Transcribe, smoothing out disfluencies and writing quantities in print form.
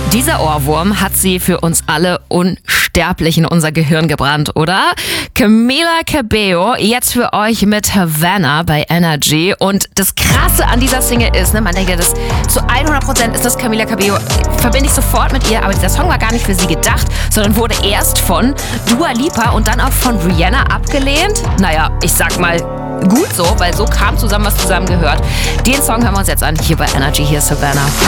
Dieser Ohrwurm hat sie für uns alle unsterblich in unser Gehirn gebrannt, oder? Camila Cabello, jetzt für euch mit Havana bei Energy. Und das Krasse an dieser Single ist, man denkt ja, das zu 100% ist das Camila Cabello, verbinde ich sofort mit ihr, aber dieser Song war gar nicht für sie gedacht, sondern wurde erst von Dua Lipa und dann auch von Rihanna abgelehnt. Naja, ich sag mal, gut so, weil so kam zusammen, was zusammen gehört. Den Song hören wir uns jetzt an, hier bei Energy, hier ist Havana.